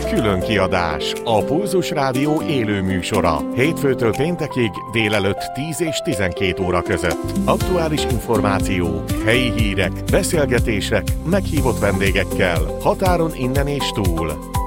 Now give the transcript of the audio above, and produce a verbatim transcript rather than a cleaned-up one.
Külön kiadás, a Pulzus Rádió élő műsora. Hétfőtől péntekig délelőtt tíz és tizenkét óra között. Aktuális információk, helyi hírek, beszélgetések, meghívott vendégekkel, határon innen és túl.